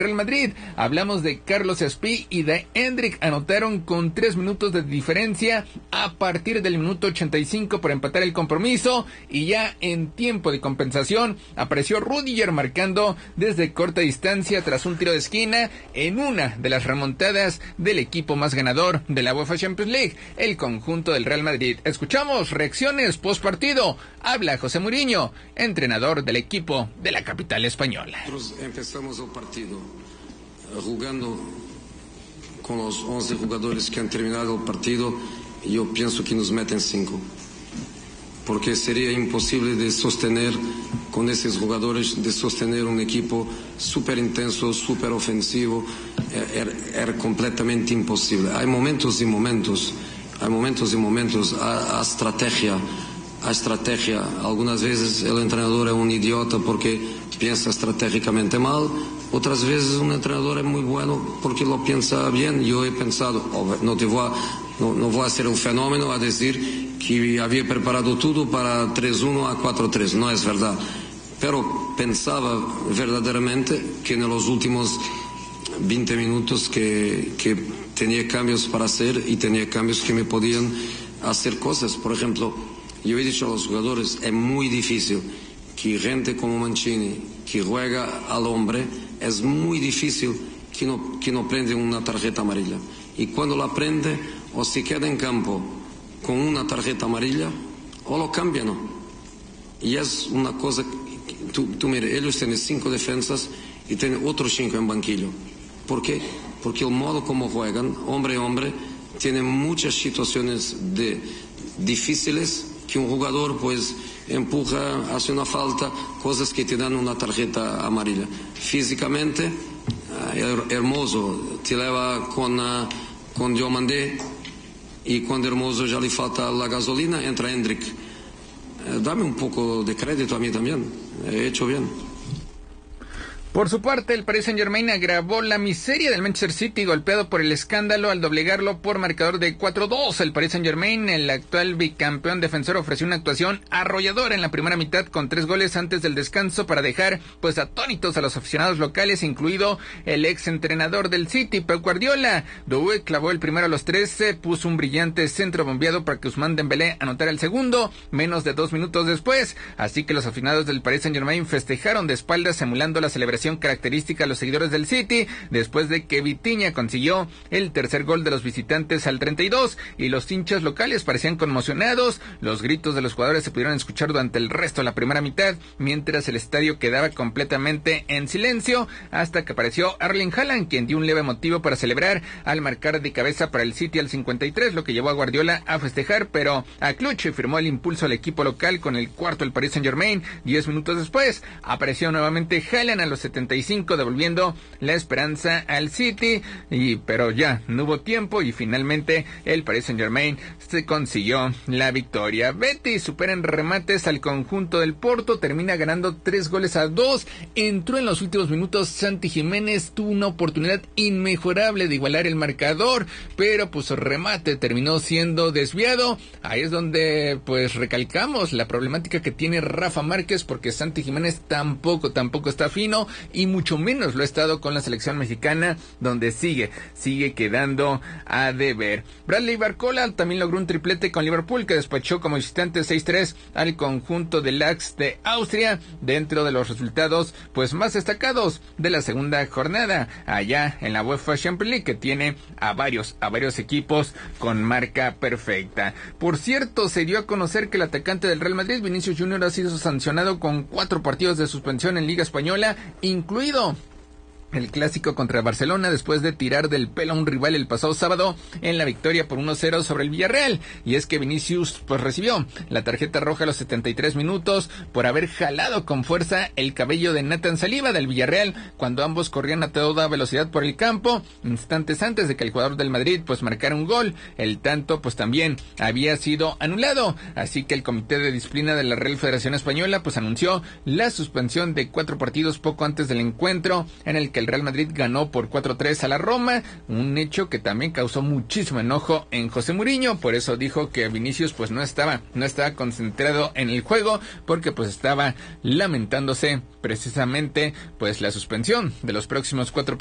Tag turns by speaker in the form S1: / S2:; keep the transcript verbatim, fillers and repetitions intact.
S1: Real Madrid. Hablamos de Carlos Espí y de Endrick. Anotaron con tres minutos de diferencia a partir del minuto ochenta y cinco para empatar el compromiso, y ya en tiempo de compensación apareció Rüdiger marcando desde corta distancia tras un tiro de esquina en una de las remontadas del equipo más ganador de la UEFA Champions League, el conjunto del Real Madrid. Escuchamos reacciones post partido. Habla José Mourinho, entrenador del equipo de la capital española.
S2: Nosotros empezamos el partido jugando con los once jugadores que han terminado el partido, y yo pienso que nos meten cinco, porque sería imposible de sostener con esos jugadores, de sostener un equipo súper intenso, súper ofensivo. Era, era completamente imposible. Hay momentos y momentos, hay momentos y momentos, a, a estrategia, a estrategia. Algunas veces el entrenador es un idiota porque piensa estratégicamente mal, otras veces un entrenador es muy bueno porque lo piensa bien. Yo he pensado, oh, no, te voy a, no, no voy a hacer un fenómeno a decir que había preparado todo para tres uno a cuatro tres, no es verdad, pero pensaba verdaderamente que en los últimos veinte minutos que, que tenía cambios para hacer, y tenía cambios que me podían hacer cosas. Por ejemplo, yo he dicho a los jugadores, es muy difícil que gente como Mancini, que juega al hombre, es muy difícil que no, que no prende una tarjeta amarilla. Y cuando la prende, o se queda en campo con una tarjeta amarilla, o lo cambian. Y es una cosa, tú, tú mira, ellos tienen cinco defensas y tienen otros cinco en banquillo. ¿Por qué? Porque el modo como juegan, hombre a hombre, tiene muchas situaciones de, difíciles, que un jugador pues empuja, hace una falta, cosas que te dan una tarjeta amarilla. Físicamente, uh, Hermoso te lleva con, uh, con Diomandé, y cuando Hermoso ya le falta la gasolina, entra Endrick. Uh, dame un poco de crédito a mí también, he hecho bien.
S1: Por su parte, el Paris Saint-Germain agravó la miseria del Manchester City, golpeado por el escándalo al doblegarlo por marcador de cuatro dos. El Paris Saint-Germain, el actual bicampeón defensor, ofreció una actuación arrolladora en la primera mitad con tres goles antes del descanso para dejar pues atónitos a los aficionados locales, incluido el ex entrenador del City, Pep Guardiola. Doué clavó el primero a los trece, puso un brillante centro bombeado para que Ousmane Dembélé anotara el segundo, menos de dos minutos después. Así que los aficionados del Paris Saint-Germain festejaron de espaldas, emulando la celebración característica a los seguidores del City, después de que Vitinha consiguió el tercer gol de los visitantes al treinta y dos, y los hinchas locales parecían conmocionados. Los gritos de los jugadores se pudieron escuchar durante el resto de la primera mitad, mientras el estadio quedaba completamente en silencio, hasta que apareció Erling Haaland, quien dio un leve motivo para celebrar al marcar de cabeza para el City al cincuenta y tres, lo que llevó a Guardiola a festejar, pero a Cluche firmó el impulso al equipo local con el cuarto del Paris Saint-Germain. Diez minutos después apareció nuevamente Haaland a los setenta y cinco, devolviendo la esperanza al City, y pero ya no hubo tiempo y finalmente el Paris Saint-Germain se consiguió la victoria. Betis supera en remates al conjunto del Porto, termina ganando tres goles a dos. Entró en los últimos minutos Santi Jiménez, tuvo una oportunidad inmejorable de igualar el marcador, pero pues su remate terminó siendo desviado. Ahí es donde pues recalcamos la problemática que tiene Rafa Márquez, porque Santi Jiménez tampoco, tampoco está fino, y mucho menos lo ha estado con la selección mexicana, donde sigue, sigue quedando a deber. Bradley Barcola también logró un triplete con Liverpool, que despachó como visitante seis tres al conjunto del Ajax de Austria, dentro de los resultados pues más destacados de la segunda jornada, allá en la UEFA Champions League, que tiene a varios, a varios equipos con marca perfecta. Por cierto, se dio a conocer que el atacante del Real Madrid, Vinicius Junior, ha sido sancionado con cuatro partidos de suspensión en Liga Española, incluido el clásico contra Barcelona, después de tirar del pelo a un rival el pasado sábado en la victoria por uno cero sobre el Villarreal. Y es que Vinicius pues recibió la tarjeta roja a los setenta y tres minutos por haber jalado con fuerza el cabello de Nathan Saliba del Villarreal, cuando ambos corrían a toda velocidad por el campo, instantes antes de que el jugador del Madrid pues marcara un gol. El tanto pues también había sido anulado, así que el Comité de Disciplina de la Real Federación Española pues anunció la suspensión de cuatro partidos poco antes del encuentro en el que el Real Madrid ganó por cuatro tres a la Roma, un hecho que también causó muchísimo enojo en José Mourinho. Por eso dijo que Vinicius pues no estaba, no estaba concentrado en el juego, porque pues estaba lamentándose precisamente pues la suspensión de los próximos cuatro